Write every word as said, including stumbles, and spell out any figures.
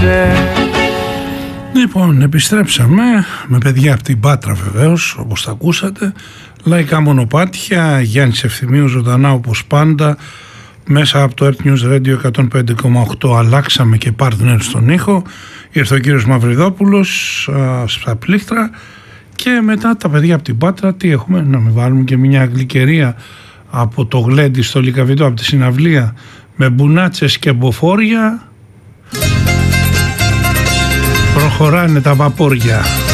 Λοιπόν, επιστρέψαμε με παιδιά από την Πάτρα βεβαίως, όπως τα ακούσατε. Λαϊκά μονοπάτια, Γιάννης Ευθυμίου ζωντανά όπως πάντα. Μέσα από το Earth News Radio εκατόν πέντε κόμμα οκτώ αλλάξαμε και partner στον ήχο. Ήρθε ο κύριος Μαυριδόπουλος α, στα πλήκτρα. Και μετά τα παιδιά από την Πάτρα, τι έχουμε, να μην βάλουμε και μια γλυκερία από το γλέντι στο Λυκαβητό, από τη συναυλία, με μπουνάτσες και μποφόρια. Προχωράνε τα βαπόρια.